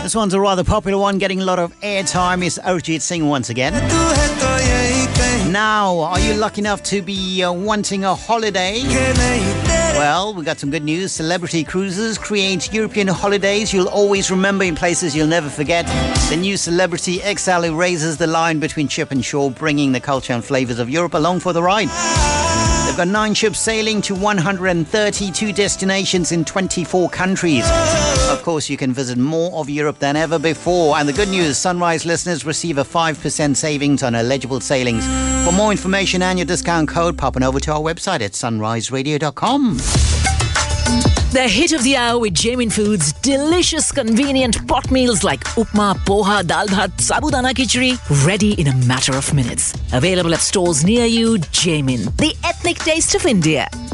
This one's a rather popular one, getting a lot of airtime. It's Arijit Singh once again. Now, are you lucky enough to be wanting a holiday? Well, we got some good news. Celebrity Cruises create European holidays you'll always remember in places you'll never forget. The new Celebrity XL raises the line between ship and shore, bringing the culture and flavours of Europe along for the ride. They've got 9 ships sailing to 132 destinations in 24 countries. Of course, you can visit more of Europe than ever before. And the good news, Sunrise listeners receive a 5% savings on eligible sailings. For more information and your discount code, pop on over to our website at sunriseradio.com. The hit of the hour with Jamin Foods. Delicious, convenient pot meals like upma, poha, dal bhat, sabudana khichdi. Ready in a matter of minutes. Available at stores near you. Jamin, the ethnic taste of India.